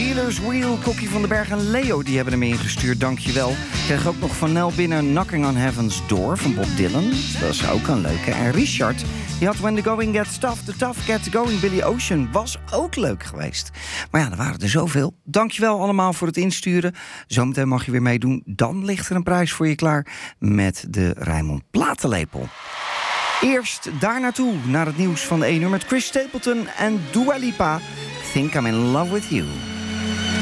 Steelers Wheel, Kokkie van den Berg en Leo, die hebben hem ingestuurd, dankjewel. Ik kreeg ook nog van Nel binnen Knocking on Heaven's Door van Bob Dylan. Dat is ook een leuke. En Richard, die had When the Going Gets Tough, The Tough Gets Going. Billy Ocean was ook leuk geweest. Maar ja, er waren er zoveel. Dankjewel allemaal voor het insturen. Zometeen mag je weer meedoen. Dan ligt er een prijs voor je klaar met de Rijnmond Platenlepel. Eerst daar naartoe, naar het nieuws van 1 uur met Chris Stapleton en Dua Lipa. Think I'm in love with you.